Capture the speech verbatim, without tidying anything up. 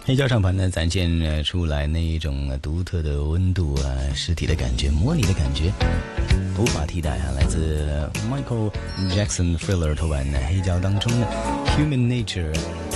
黑胶唱盘呢，展现出来那一种独特的温度啊，实体的感觉，模拟的感觉，无法替代啊！来自 Michael Jackson Thriller 头版的黑胶当中呢 ，Human Nature。